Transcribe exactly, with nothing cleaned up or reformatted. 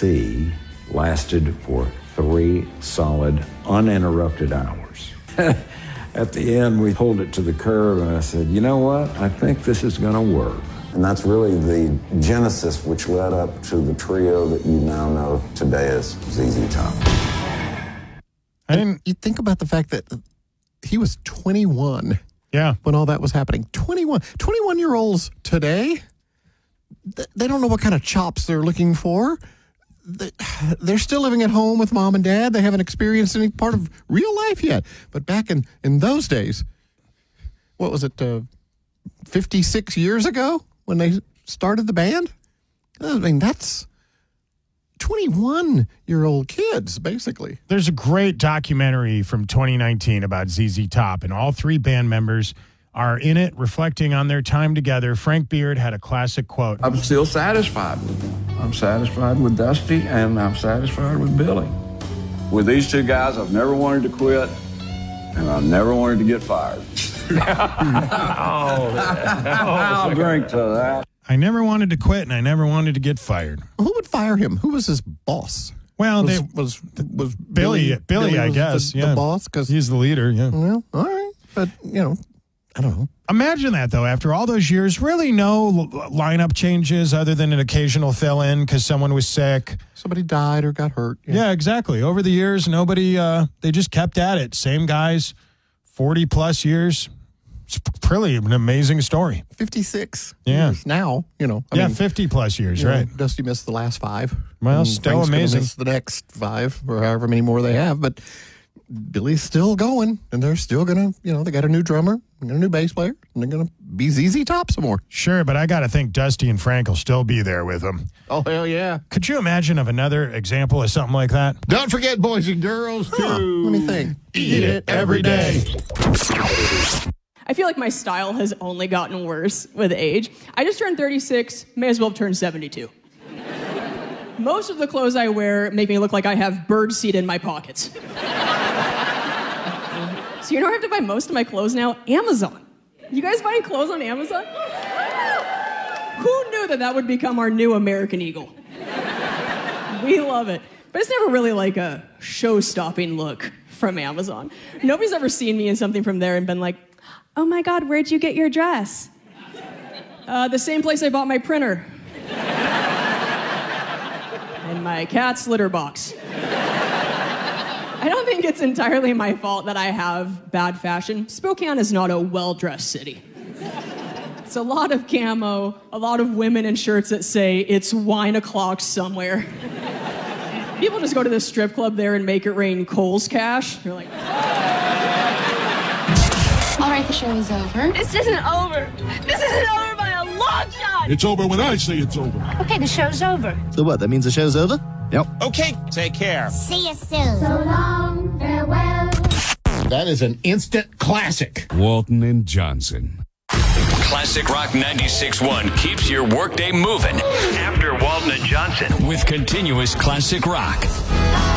see lasted for three solid, uninterrupted hours. At the end, we pulled it to the curb, and I said, you know what? I think this is going to work. And that's really the genesis which led up to the trio that you now know today as Z Z Top. I didn't. You think about the fact that he was twenty-one Yeah. when all that was happening. twenty-one. twenty-one-year-olds today, th- they don't know what kind of chops they're looking for. They- They're still living at home with mom and dad. They haven't experienced any part of real life yet. But back in, in those days, what was it, uh, fifty-six years ago when they started the band? I mean, that's twenty-one-year-old kids, basically. There's a great documentary from twenty nineteen about Z Z Top, and all three band members are in it, reflecting on their time together. Frank Beard had a classic quote. I'm still satisfied with them. I'm satisfied with Dusty, and I'm satisfied with Billy. With these two guys, I've never wanted to quit, and I've never wanted to get fired. I'll drink to that. I never wanted to quit, and I never wanted to get fired. Who would fire him? Who was his boss? Well, Was they, was, was Billy, Billy, I was guess, the, yeah. the boss? Because He's the leader, yeah. well, all right, but you know, I don't know. Imagine that, though, after all those years, really no l- lineup changes other than an occasional fill-in because someone was sick. Somebody died or got hurt. Yeah, exactly. Over the years, nobody, uh, they just kept at it. Same guys, forty-plus years. It's really an amazing story. fifty-six Yeah. years now, you know. I yeah, mean, fifty-plus years, you know, right. Dusty missed the last five. Well, And still Frank's gonna amazing. miss the next five or however many more they have, but Billy's still going, and they're still going to, you know, they got a new drummer, they got a new bass player, and they're going to be Z Z Top some more. Sure, but I got to think Dusty and Frank will still be there with him. Oh, hell yeah. Could you imagine of another example of something like that? Don't forget, boys and girls, Huh, to let me think. eat it every day. I feel like my style has only gotten worse with age. I just turned thirty-six, may as well have turned seventy-two. Most of the clothes I wear make me look like I have birdseed in my pockets. So you know where I have to buy most of my clothes now? Amazon. You guys buying clothes on Amazon? Who knew that that would become our new American Eagle? We love it. But it's never really like a show-stopping look from Amazon. Nobody's ever seen me in something from there and been like, oh my God, where'd you get your dress? Uh, the same place I bought my printer. And my cat's litter box. I don't think it's entirely my fault that I have bad fashion. Spokane is not a well-dressed city. It's a lot of camo, a lot of women in shirts that say, it's wine o'clock somewhere. People just go to the strip club there and make it rain Kohl's cash. They're like... All right, the show is over. This isn't over. This isn't over by a long shot. It's over when I say it's over. Okay, the show's over. So what, that means the show's over? Yep. Okay, take care. See you soon. So long, farewell. That is an instant classic. Walton and Johnson. Classic Rock ninety-six point one keeps your workday moving. After Walton and Johnson with continuous classic rock.